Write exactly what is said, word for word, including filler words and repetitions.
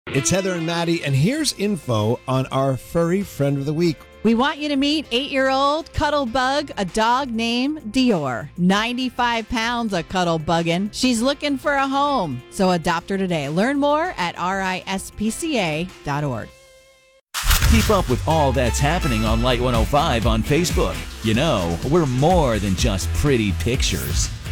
It's Heather and Maddie, and here's info on our furry friend of the week. We want you to meet eight-year-old Cuddlebug, a dog named Dior. ninety-five pounds of Cuddlebuggin'. She's looking for a home, so adopt her today. Learn more at R I S P C A dot org. Keep up with all that's happening on Light one oh five on Facebook. You know, we're more than just pretty pictures.